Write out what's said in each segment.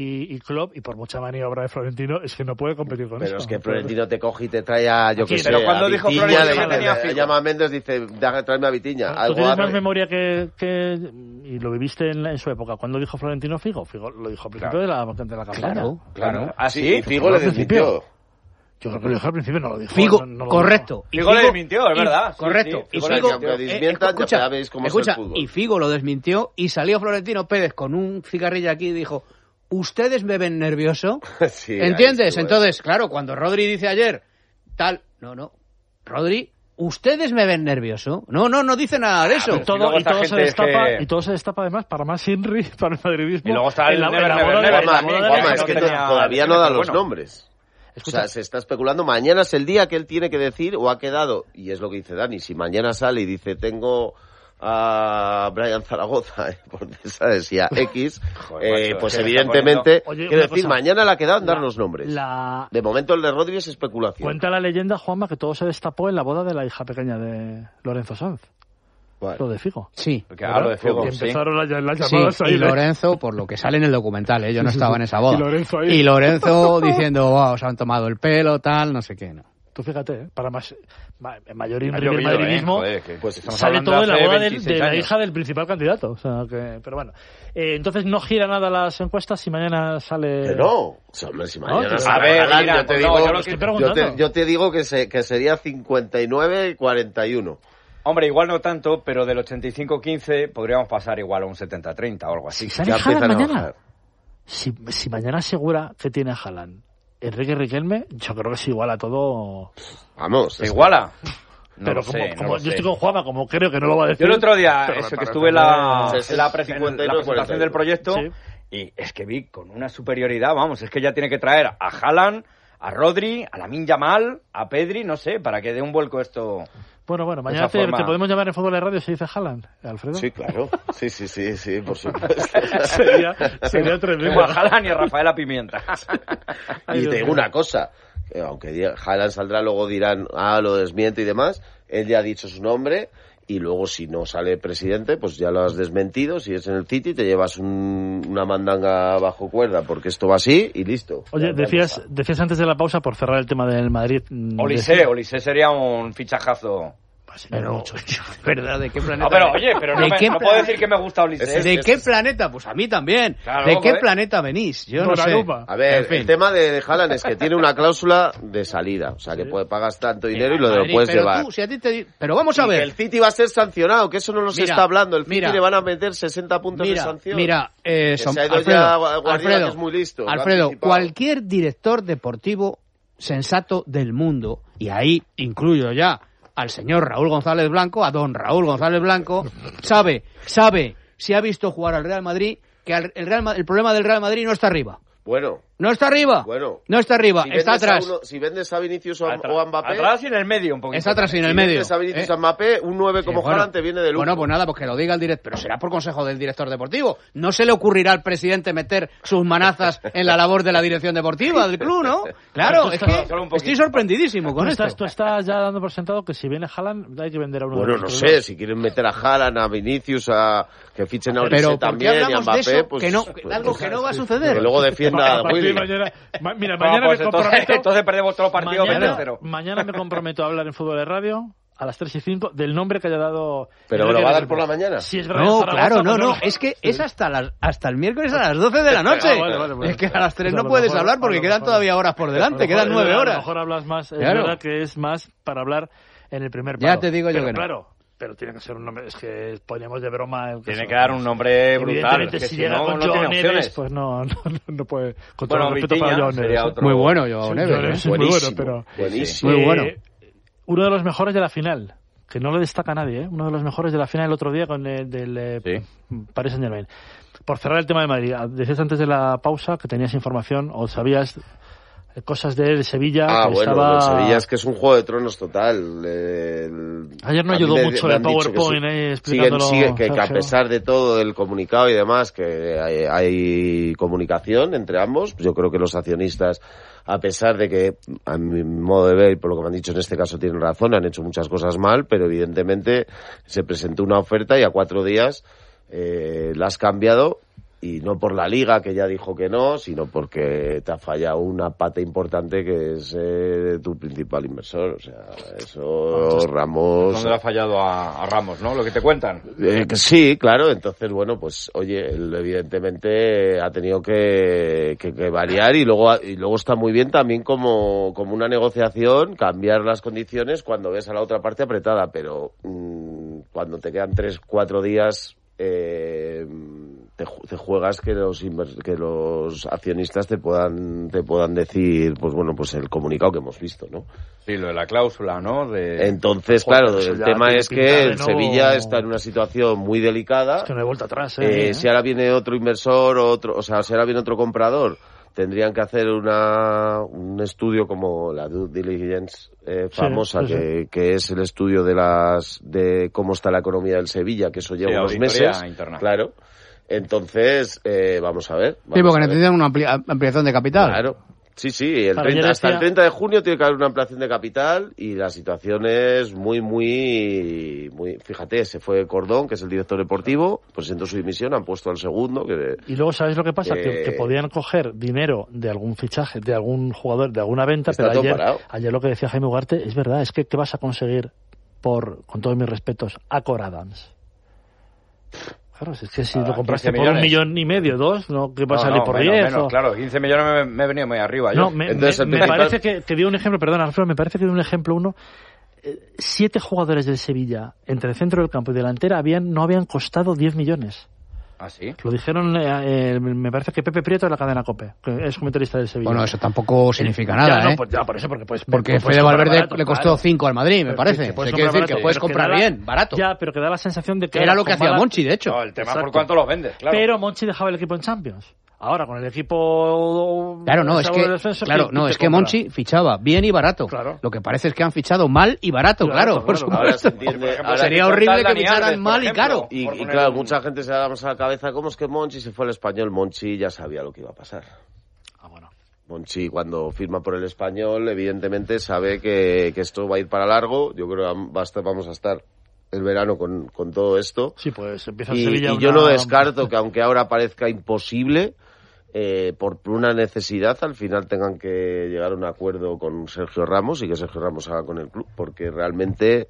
y Klopp, y por mucha maniobra de Florentino, es que no puede competir con eso. Pero es que Florentino te coge y te trae a, yo que sé, pero cuando a dijo Vitinha, Florentino que tenía Figo. llama a Méndez, dice, tráeme a Vitinha. Tú tienes más memoria que y lo viviste en su época. ¿Cuándo dijo Florentino Figo? Figo lo dijo al principio de la campaña. Claro. ¿Ah, sí? Y Figo le desmintió. Yo creo que lo dijo al principio, no lo dijo. Figo, no correcto. Figo le desmintió, es verdad. Correcto. Sí, Y Figo Figo, aunque desmientan, ya veis cómo es el fútbol. y Figo lo desmintió y salió Florentino Pérez con un cigarrillo aquí y dijo, ¿ustedes me ven nervioso? Sí, ¿Entiendes? Entonces, claro, cuando Rodri dice ayer, tal, no, Rodri, ¿ustedes me ven nervioso? No dice nada de eso. Y todo se destapa además para más Henry, para el madridismo. Y luego está el Juanma, es que todavía no da los nombres. Escucha. O sea, se está especulando. Mañana es el día que él tiene que decir, o ha quedado, y es lo que dice Dani, si mañana sale y dice, tengo a Brian Zaragoza, por ¿sabes? Y a X, Joder, macho, pues que evidentemente, Oye, quiero decir, cosa, mañana le ha quedado en dar los nombres. La... De momento el de Rodri es especulación. Cuenta la leyenda, Juanma, que todo se destapó en la boda de la hija pequeña de Lorenzo Sanz. ¿Cuál? Lo de Figo. Sí. Lo de Figo, Que sí. empezaron las llamadas Sí, ahí. y Lorenzo, por lo que sale en el documental, yo no estaba en esa boda. Y Lorenzo diciendo, wow, os han tomado el pelo, tal, no sé qué, ¿no? Tú fíjate, para mayor Ha llovido, madridismo, joder, que pues estamos sale hablando todo en la hace boda 26 de la años. hija del principal candidato. O sea, pero bueno. Entonces no gira nada las encuestas si mañana sale... Que no. O sea, hombre, si mañana No, sale a ver, Haaland, mira, yo te pues digo, no, yo lo estoy preguntando. yo te digo que sería 59-41. Hombre, igual no tanto, pero del 85-15 podríamos pasar igual a un 70-30 o algo así. ¿Sale Ya Haaland empiezan a mañana? bajar. Si mañana asegura que tiene a Haaland, Enrique Riquelme, yo creo que se iguala todo... Vamos. ¿Se iguala? No pero lo sé, no lo yo sé. estoy con Juanma, como creo que no lo va a decir... Yo el otro día, pero eso me que parece estuve en la presentación 49, del proyecto, Sí. y es que vi con una superioridad, vamos, es que ya tiene que traer a Haaland, a Rodri, a Lamine Yamal, a Pedri, no sé, para que dé un vuelco esto. Bueno, mañana te podemos llamar en Fútbol de Radio si dice Haaland, Alfredo. Sí, claro. Sí, por supuesto. sería tremendo. Como a Haaland y a Rafaela Pimienta. Y te digo una cosa, aunque Haaland saldrá, luego dirán, lo desmiento y demás, él ya ha dicho su nombre, y luego si no sale presidente, pues ya lo has desmentido. Si es en el City, te llevas una mandanga bajo cuerda, porque esto va así y listo. Oye, decías antes de la pausa, por cerrar el tema del Madrid... Olise sería un fichajazo. Pero, ¿verdad? ¿De qué planeta? No, pero oye, pero no, ¿De no puedo decir que me gusta Olise. ¿De qué planeta? Pues a mí también. Claro, ¿De qué joder. planeta venís? Yo no sé. A ver, En fin. el tema de Haaland es que tiene una cláusula de salida, o sea que pagas tanto dinero y lo Madrid, puedes pero llevar. tú, si a ti pero vamos a Y que ver. el City va a ser sancionado, que eso no nos Mira, está hablando. El City mira. le van a meter 60 puntos de sanción. Mira, Que se ha ido ya Guardiola, que es muy listo. lo ha Alfredo, anticipado. cualquier director deportivo sensato del mundo, y ahí incluyo ya al señor Raúl González Blanco, a don Raúl González Blanco, sabe, si ha visto jugar al Real Madrid, que el problema del Real Madrid no está arriba. Bueno, No está arriba. Bueno. No está arriba. si está vendes atrás. si vendes a Vinicius o a Mbappé... Atrás y en el medio un poquito. Está atrás y en el si medio. vendes a Vinicius o a Mbappé, un 9 como bueno, Haaland te viene de lujo. Bueno, pues nada, pues que lo diga el director. Pero será por consejo del director deportivo. No se le ocurrirá al presidente meter sus manazas en la labor de la dirección deportiva del club, ¿no? Claro, Tú es estás- que estoy sorprendidísimo con esto. Tú estás ya dando por sentado que si viene Haaland hay que vender a uno Bueno, de no los sé, otros. si quieren meter a Haaland, a Vinicius, que fichen a Olise Pero ¿por qué también y a hablamos de Mbappé, eso? pues... Que no, pues, algo que no va a suceder. Que luego defienda A a partir de Willy. mañana, mira, No, mañana pues me comprometo... entonces perdemos todo el partido mañana, 20-0. mañana me comprometo a hablar en Fútbol de Radio a las 3:05 del nombre que haya dado... ¿Pero Enrique lo va a dar Riquelme. por la mañana? Si es Brian No, Zaragoza, claro, pues no. Es que es hasta el miércoles a las 12 de la noche. Vale. Es que a las 3 Pues a no lo puedes mejor- hablar a porque lo quedan mejor- todavía horas por delante, A lo quedan mejor- 9 A lo horas. mejor hablas más, es Claro. verdad que es más para hablar en el primer Ya palo. te digo yo Pero que no. Claro, pero tiene que ser un nombre, es que ponemos de broma... Tiene que dar un nombre brutal. Evidentemente, Es que si si llega no, con no tiene Joao Neves, opciones. pues no puede... Con todo Bueno, el respeto para Vitinha Joao sería Neves. otro. Muy bueno, Joao Sí, Neves. Joao Neves es muy Buenísimo, bueno, pero... buenísimo. Muy bueno. Uno de los mejores de la final, que no lo destaca nadie, uno de los mejores de la final el otro día con el del Paris Saint-Germain. Por cerrar el tema de Madrid, decías antes de la pausa que tenías información o sabías cosas de Sevilla. Que Bueno, estaba... el Sevilla es que es un Juego de Tronos total. Ayer no a mí ayudó mucho me el han dicho que PowerPoint explicándolo. que a Sergio. pesar de todo el comunicado y demás, que hay comunicación entre ambos, yo creo que los accionistas, a pesar de que, a mi modo de ver, por lo que me han dicho en este caso, tienen razón, han hecho muchas cosas mal, pero evidentemente se presentó una oferta y a 4 días la has cambiado y no por la Liga, que ya dijo que no, sino porque te ha fallado una pata importante que es tu principal inversor. O sea, eso Ramos... ¿Dónde le ha fallado a Ramos, no? Lo que te cuentan. Sí, claro. Entonces, bueno, pues oye, él evidentemente ha tenido que variar y luego está muy bien también como una negociación, cambiar las condiciones cuando ves a la otra parte apretada, pero cuando te quedan 3-4 días... te juegas que los accionistas te puedan decir, pues bueno, pues el comunicado que hemos visto, ¿no? Sí, lo de la cláusula, ¿no? Entonces, claro, el tema es que el Sevilla está en una situación muy delicada. Es que no hay vuelta atrás, Si ahora viene otro inversor, si ahora viene otro comprador, tendrían que hacer un estudio como la due diligence famosa, sí. Que es el estudio de cómo está la economía del Sevilla, que eso lleva unos meses. Interna. Claro. Entonces, vamos a ver. Sí, porque necesitan una ampliación de capital. Claro. Sí, hasta el 30 de junio tiene que haber una ampliación de capital y la situación es muy... Fíjate, se fue Cordón, que es el director deportivo, presentó su dimisión, han puesto al segundo. Y luego, ¿sabes lo que pasa? Que podían coger dinero de algún fichaje, de algún jugador, de alguna venta, pero ayer lo que decía Jaime Ugarte es verdad, es que ¿qué vas a conseguir con todos mis respetos, a Cor Adams? Claro, es que si lo compraste por 1,5 millones, 2, ¿no? ¿Qué va a salir por 10? Menos, claro, 15 millones me he venido muy arriba. No, me parece que dio un ejemplo, perdón, Alfredo, me parece que dio un ejemplo 7 jugadores del Sevilla, entre el centro del campo y delantera, no habían costado 10 millones. ¿Ah, sí? Lo dijeron, me parece que Pepe Prieto de la cadena COPE, que es comentarista del Sevilla. Bueno, eso tampoco significa nada, ¿eh? Ya, por eso, porque Fede Valverde le costó 5 al Madrid, me parece. Hay que decir que puedes comprar bien, barato. Ya, pero que da la sensación de que... Era lo que hacía Monchi, de hecho. No, el tema es por cuánto los vendes, claro. Pero Monchi dejaba el equipo en Champions. Ahora, con el equipo... Claro, es que Monchi fichaba bien y barato. Claro. Lo que parece es que han fichado mal y barato, claro. Por supuesto. Sería horrible que ficharan mal y caro. Y claro, mucha gente se da más a la cabeza, ¿cómo es que Monchi se fue al Español? Monchi ya sabía lo que iba a pasar. Bueno. Monchi, cuando firma por el Español, evidentemente sabe que esto va a ir para largo. Yo creo que vamos a estar el verano con todo esto. Sí, pues empieza el Sevilla. Y yo no descarto que, aunque ahora parezca imposible... por una necesidad al final tengan que llegar a un acuerdo con Sergio Ramos y que Sergio Ramos haga con el club, porque realmente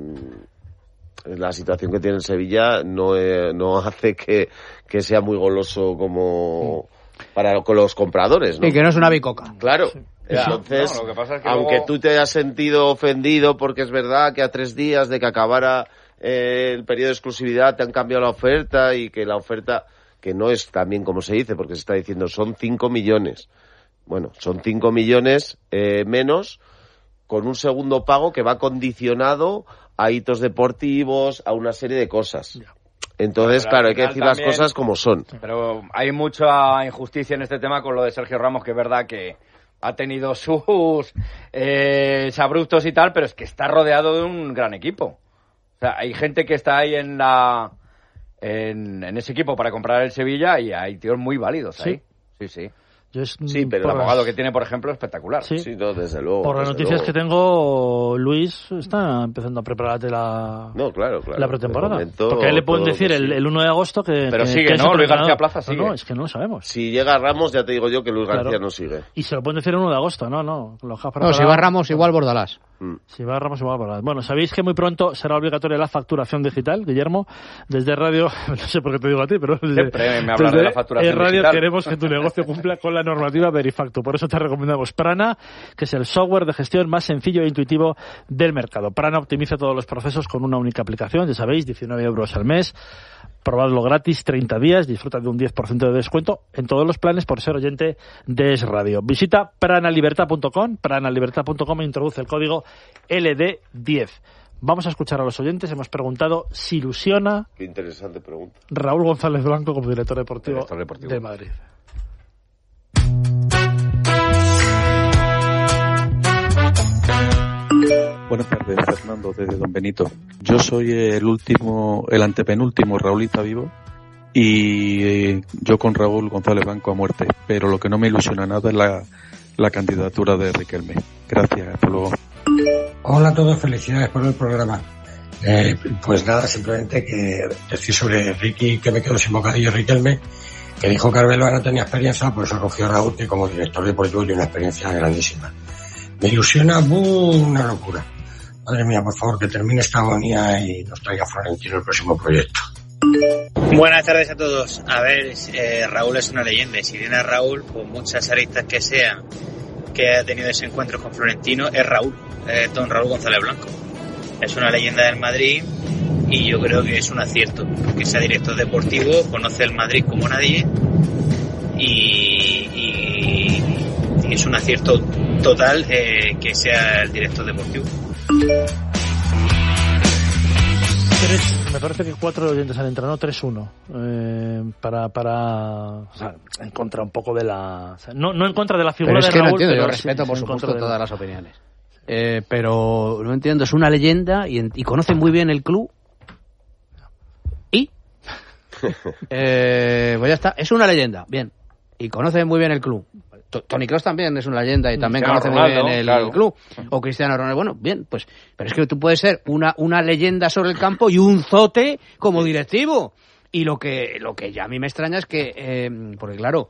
la situación que tiene el Sevilla no hace que sea muy goloso como con los compradores, ¿no? Y que no es una bicoca. Claro. Sí. Entonces, lo que pasa es que aunque tú te hayas sentido ofendido porque es verdad que a 3 días de que acabara el periodo de exclusividad te han cambiado la oferta y que la oferta... que no es también como se dice, porque se está diciendo son 5 millones. Bueno, son 5 millones menos con un segundo pago que va condicionado a hitos deportivos, a una serie de cosas. Entonces, claro, hay que decir las cosas como son. Pero hay mucha injusticia en este tema con lo de Sergio Ramos, que es verdad que ha tenido sus abruptos y tal, pero es que está rodeado de un gran equipo. O sea, hay gente que está ahí en ese equipo para comprar el Sevilla y hay tíos muy válidos ahí. Sí. Sí, pero el abogado que tiene, por ejemplo, espectacular. Sí, no, desde luego. Por las noticias que tengo, Luis está empezando a prepararte la pretemporada. Porque a él le pueden decir el 1 de agosto que... Pero sigue, ¿no? Luis García Plaza sigue. No, es que no lo sabemos. Si llega Ramos, ya te digo yo que Luis García no sigue. Y se lo pueden decir el 1 de agosto, no. Si va Ramos, igual Bordalás. Si va Ramos, igual Bordalás. Bueno, sabéis que muy pronto será obligatoria la facturación digital, Guillermo. Desde radio, no sé por qué te digo a ti, pero... Siempre me hablas de la facturación digital. En radio queremos que tu negocio cumpla con la normativa Verifacto. Por eso te recomendamos Prana, que es el software de gestión más sencillo e intuitivo del mercado. Prana optimiza todos los procesos con una única aplicación, ya sabéis, 19 euros al mes. Probadlo gratis, 30 días, disfruta de un 10% de descuento en todos los planes por ser oyente de Es Radio. Visita pranalibertad.com e introduce el código LD10. Vamos a escuchar a los oyentes. Hemos preguntado si ilusiona... Qué interesante pregunta. Raúl González Blanco como director deportivo de Madrid. Buenas tardes, Fernando, desde Don Benito. Yo soy el antepenúltimo Raulista vivo y yo con Raúl González Blanco a muerte, pero lo que no me ilusiona nada es la candidatura de Riquelme. Gracias, hasta luego. Hola a todos, felicidades por el programa. Pues nada, simplemente que decir sobre Ricky que me quedo sin bocadillo Riquelme, que dijo que Arbeloa no tenía experiencia, por eso cogió a Raúl, que como director deportivo tiene una experiencia grandísima. Me ilusiona una locura. Madre mía, por favor, que termine esta agonía y nos traiga Florentino el próximo proyecto. Buenas tardes a todos. A ver, Raúl es una leyenda, y si viene a Raúl, por muchas aristas que sea que ha tenido ese encuentro con Florentino, es Raúl, don Raúl González Blanco. Es una leyenda del Madrid y yo creo que es un acierto que sea director deportivo, conoce el Madrid como nadie y es un acierto total que sea el director deportivo. Me parece que 4 oyentes han entrado, no 3-1. O sea, en contra un poco de la... O sea, no en contra de la figura de Raúl. Pero es que no entiendo, yo sí, respeto por supuesto todas las opiniones. Pero no entiendo, es una leyenda y conoce muy bien el club. ¿Y? Pues ya está, es una leyenda, bien. Y conoce muy bien el club. Toni Kroos también es una leyenda y también conoce muy bien el club. O Cristiano Ronaldo, bueno, bien, pues, pero es que tú puedes ser una leyenda sobre el campo y un zote como directivo. Y lo que ya a mí me extraña es que, porque claro,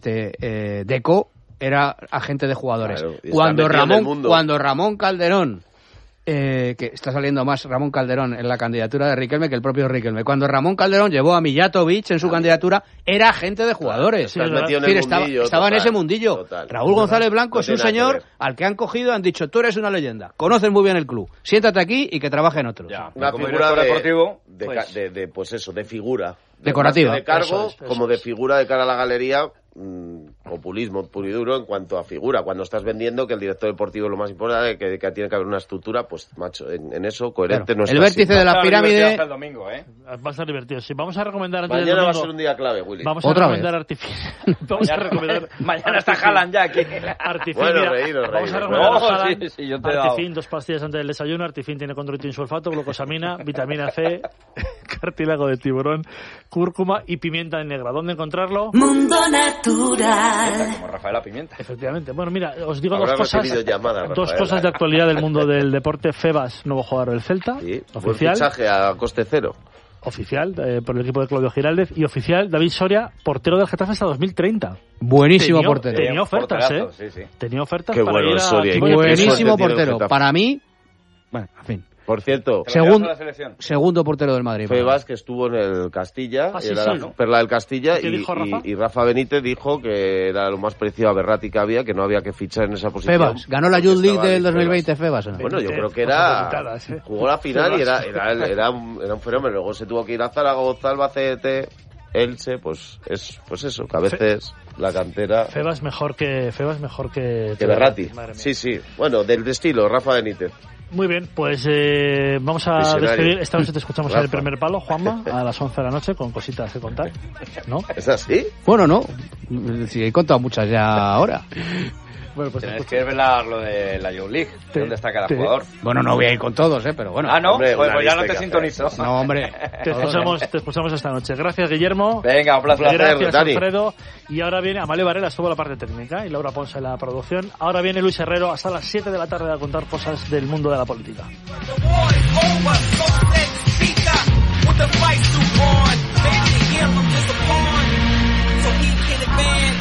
Deco era agente de jugadores. Claro, cuando Ramón Calderón, que está saliendo más Ramón Calderón en la candidatura de Riquelme que el propio Riquelme. Cuando Ramón Calderón llevó a Mijatovic en su candidatura, era agente de jugadores. Claro, estaba en ese mundillo. Total. Raúl González Blanco es un señor al que han cogido y han dicho, tú eres una leyenda, conoces muy bien el club, siéntate aquí y que trabaje en otro. Ya, una como figura deportivo, de figura. Decorativa. De cargo, Eso como de figura de cara a la galería, populismo puro y duro en cuanto a figura. Cuando estás vendiendo que el director deportivo es lo más importante, que tiene que haber una estructura, pues macho, en eso coherente claro. no es. El vértice de la pirámide hasta el domingo, Va a ser divertido. Sí, vamos a recomendar antes mañana del va a domingo, ser un día clave, Willy. Vamos a ¿Otra recomendar artificial. Vamos a recomendar mañana está Haaland ya aquí. Artifin. Bueno, Mira, reíros. Vamos a recomendar Oh, sí, yo te he dado. Artifin, 2 pastillas antes del desayuno. Artifin tiene condroitin sulfato, glucosamina, vitamina C, cartílago de tiburón, cúrcuma y pimienta negra. ¿Dónde encontrarlo? Mundo Natural. Como Rafaela Pimienta. Efectivamente. Bueno, mira, os digo Habrá dos cosas. recibido llamada, Dos Rafaela. cosas de actualidad del mundo del deporte. Febas, nuevo jugador del Celta, Sí, buen oficial. fichaje a coste cero. Oficial, por el equipo de Claudio Giraldez. Y oficial, David Soria, portero del Getafe hasta 2030. buenísimo portero. Tenía ofertas, Porterazo, sí. Tenía ofertas Qué para bueno ir a... Soria, equipo qué de Buenísimo suerte tiene el portero. Getafe. Para mí, bueno, en fin. Por cierto, Segundo portero del Madrid. Febas, que estuvo en el Castilla, Ah, sí, era sí, la ¿no? perla del Castilla, ¿Qué dijo Rafa? y Rafa Benítez dijo que era lo más parecido a Berratti que había, que no había que fichar en esa posición. Febas, ganó la porque Youth League estaba del Febas. 2020 Febas. ¿No? Bueno, yo Benítez, creo que cosas era... delicadadas, ¿eh? Jugó la final y Febas. era un fenómeno. Luego se tuvo que ir a Zaragoza, Albacete, Elche, pues eso, que a veces la cantera... Febas mejor que Que Berratti. Madre mía. Sí. Bueno, del estilo, Rafa Benítez. Muy bien, pues vamos a Visionario. despedir. Esta noche te escuchamos en el Rafa. primer palo, Juanma, a las 11 de la noche, con cositas que contar, ¿no? ¿Es así? Bueno, no. Sí, he contado muchas ya ahora. Bueno, pues Tienes que revelar lo de la Youth League, dónde está cada jugador. Bueno, no voy a ir con todos, pero bueno. Ah, ¿no? Hombre, Pues una ya no lista te que sintonizo. No, hombre. te escuchamos esta noche. Gracias, Guillermo. Venga, un placer. Gracias, Dani. Alfredo. Y ahora viene Amalia Varela, estuvo la parte técnica, y Laura Ponce en la producción. Ahora viene Luis Herrero hasta las 7 de la tarde a contar cosas del mundo de la política. So he can advance.